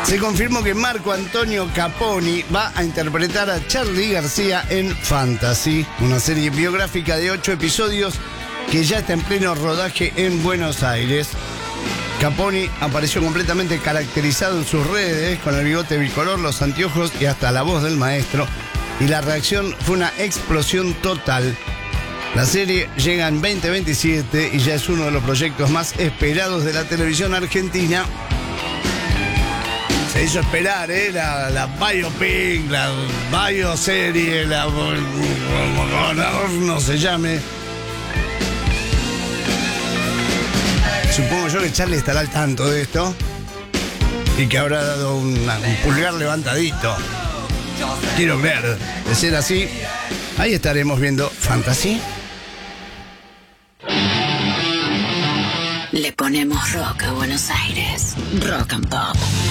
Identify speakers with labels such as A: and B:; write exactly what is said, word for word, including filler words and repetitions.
A: Se confirmó que Marco Antonio Caponi va a interpretar a Charly García en Fantasy, una serie biográfica de ocho episodios que ya está en pleno rodaje en Buenos Aires. Caponi apareció completamente caracterizado en sus redes, con el bigote bicolor, los anteojos y hasta la voz del maestro. Y la reacción fue una explosión total. La serie llega en veinte veintisiete y ya es uno de los proyectos más esperados de la televisión argentina. Se hizo esperar, ¿eh? La, la biopic, la bioserie, la... no se llame. Supongo yo que Charly estará al tanto de esto y que habrá dado una, un pulgar levantadito. Quiero ver, de ser así, ahí estaremos viendo Fantasy.
B: Le ponemos rock a Buenos Aires. Rock and Pop.